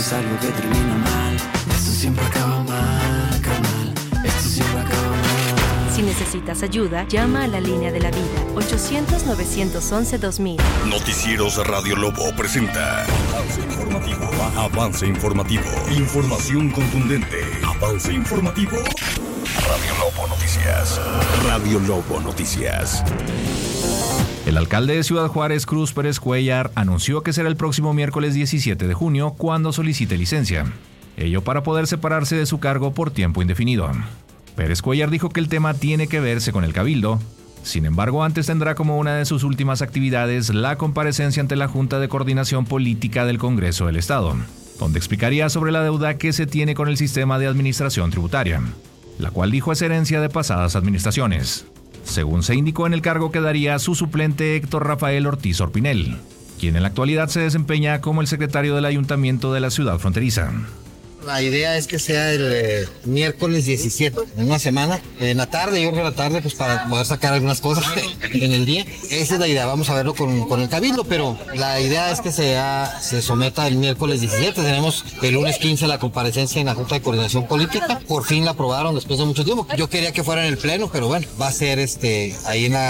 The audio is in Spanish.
es algo que termina mal. Esto siempre acaba mal, carnal. Esto siempre acaba mal. Si necesitas ayuda, llama a la línea de la vida, 800-911-2000. Noticieros Radio Lobo presenta Avance Informativo. Avance Informativo. Información contundente. Avance Informativo. Radio Lobo Noticias. Radio Lobo Noticias. El alcalde de Ciudad Juárez, Cruz Pérez Cuellar, anunció que será el próximo miércoles 17 de junio cuando solicite licencia. Ello para poder separarse de su cargo por tiempo indefinido. Pérez Cuellar dijo que el tema tiene que verse con el Cabildo. Sin embargo, antes tendrá como una de sus últimas actividades la comparecencia ante la Junta de Coordinación Política del Congreso del Estado, donde explicaría sobre la deuda que se tiene con el sistema de administración tributaria, la cual dijo es herencia de pasadas administraciones. Según se indicó, en el cargo quedaría su suplente Héctor Rafael Ortiz Orpinel, quien en la actualidad se desempeña como el secretario del Ayuntamiento de la ciudad fronteriza. La idea es que sea el miércoles 17, en una semana, en la tarde, yo creo que en la tarde, pues para poder sacar algunas cosas en el día. Esa es la idea, vamos a verlo con el Cabildo, pero la idea es que se someta el miércoles 17. Tenemos el lunes 15 la comparecencia en la Junta de Coordinación Política. Por fin la aprobaron después de mucho tiempo. Yo quería que fuera en el Pleno, pero bueno, va a ser ahí en la